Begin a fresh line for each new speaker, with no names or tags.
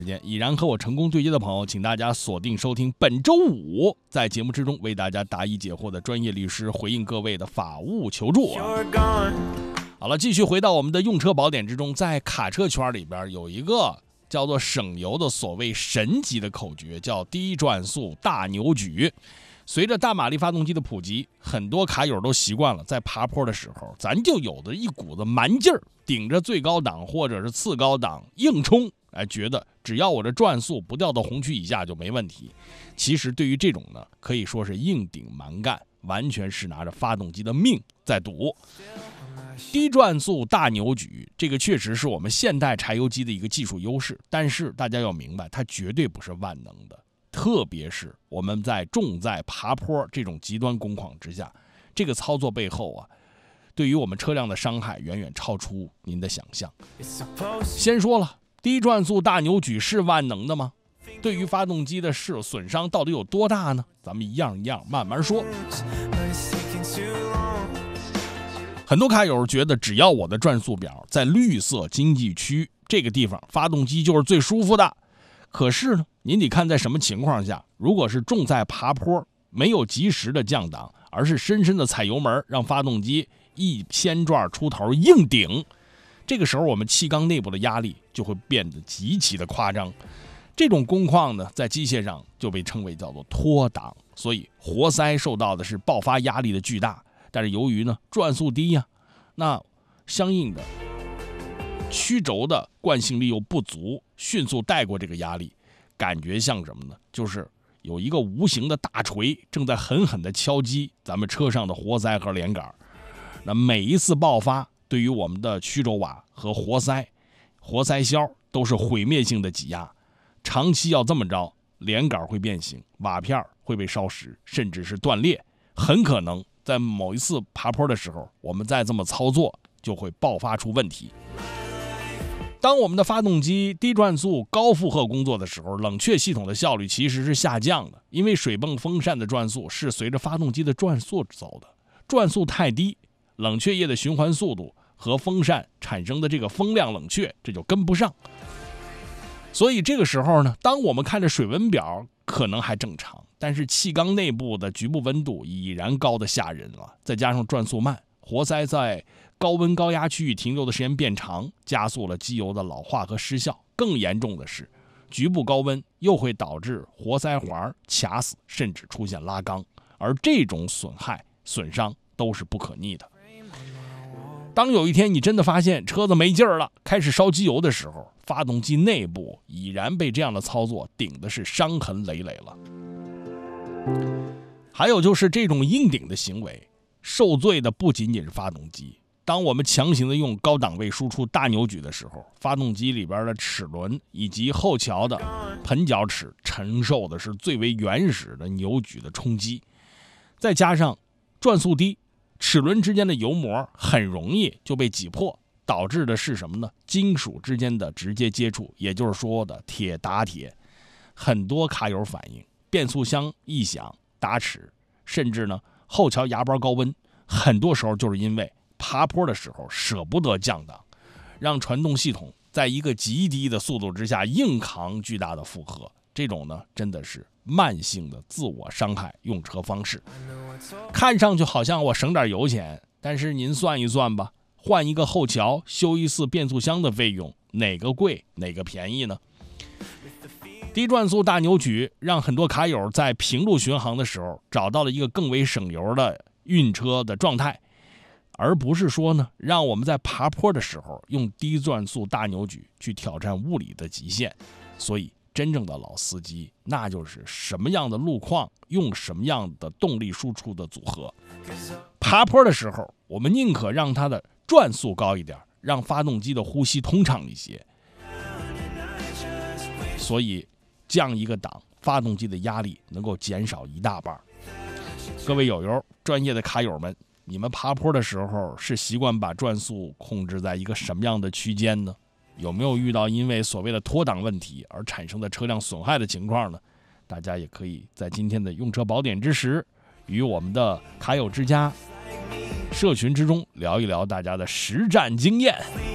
时间已然和我成功对接的朋友，请大家锁定收听本周五在节目之中为大家答疑解惑的专业律师回应各位的法务求助。好了，继续回到我们的用车宝典之中，在卡车圈里边有一个叫做省油的所谓神级的口诀，叫低转速大扭矩。随着大马力发动机的普及，很多卡友都习惯了在爬坡的时候，咱就有的一股子蛮劲儿，顶着最高档或者是次高档硬冲，觉得只要我这转速不掉到红区以下就没问题。其实对于这种呢，可以说是硬顶蛮干，完全是拿着发动机的命在赌。低转速大扭矩，这个确实是我们现代柴油机的一个技术优势，但是大家要明白，它绝对不是万能的。特别是我们在重在爬坡这种极端工况之下，这个操作背后对于我们车辆的伤害远远超出您的想象。先说了，低转速大扭矩是万能的吗？对于发动机的损伤到底有多大呢？咱们一样一样慢慢说。很多卡友觉得只要我的转速表在绿色经济区这个地方，发动机就是最舒服的。可是呢，您得看在什么情况下，如果是重在爬坡，没有及时的降档，而是深深的踩油门，让发动机一千转出头硬顶，这个时候我们气缸内部的压力就会变得极其的夸张。这种工况呢，在机械上就被称为叫做脱档，所以活塞受到的是爆发压力的巨大。但是由于呢转速低那相应的曲轴的惯性力又不足，迅速带过这个压力，感觉像什么呢？就是有一个无形的大锤正在狠狠地敲击咱们车上的活塞和连杆。那每一次爆发对于我们的曲轴瓦和活塞销都是毁灭性的挤压，长期要这么着，连杆会变形，瓦片会被烧蚀，甚至是断裂，很可能在某一次爬坡的时候，我们再这么操作就会爆发出问题。当我们的发动机低转速高负荷工作的时候，冷却系统的效率其实是下降的，因为水泵风扇的转速是随着发动机的转速走的，转速太低，冷却液的循环速度和风扇产生的这个风量冷却这就跟不上。所以这个时候呢，当我们看着水温表可能还正常，但是气缸内部的局部温度已然高得吓人了，再加上转速慢，活塞在高温高压区域停留的时间变长，加速了机油的老化和失效。更严重的是，局部高温又会导致活塞环卡死，甚至出现拉缸，而这种损伤都是不可逆的。当有一天你真的发现车子没劲儿了，开始烧机油的时候，发动机内部已然被这样的操作顶的是伤痕累累了。还有就是这种硬顶的行为，受罪的不仅仅是发动机。当我们强行的用高档位输出大扭矩的时候，发动机里边的齿轮以及后桥的盆角齿承受的是最为原始的扭矩的冲击，再加上转速低，齿轮之间的油膜很容易就被挤破，导致的是什么呢？金属之间的直接接触，也就是说的铁打铁。很多卡友反映，变速箱异响、打齿，甚至呢后桥牙包高温，很多时候就是因为爬坡的时候舍不得降档，让传动系统在一个极低的速度之下硬扛巨大的负荷。这种呢真的是慢性的自我伤害用车方式。看上去好像我省点油钱，但是您算一算吧，换一个后桥修一次变速箱的费用，哪个贵哪个便宜呢？低转速大扭矩让很多卡友在平路巡航的时候找到了一个更为省油的运车的状态，而不是说呢让我们在爬坡的时候用低转速大扭矩去挑战物理的极限。所以真正的老司机，那就是什么样的路况用什么样的动力输出的组合。爬坡的时候，我们宁可让它的转速高一点，让发动机的呼吸通畅一些。所以降一个档，发动机的压力能够减少一大半。各位友友，专业的卡友们，你们爬坡的时候是习惯把转速控制在一个什么样的区间呢？有没有遇到因为所谓的脱档问题而产生的车辆损害的情况呢？大家也可以在今天的用车宝典之时，与我们的卡友之家社群之中聊一聊大家的实战经验。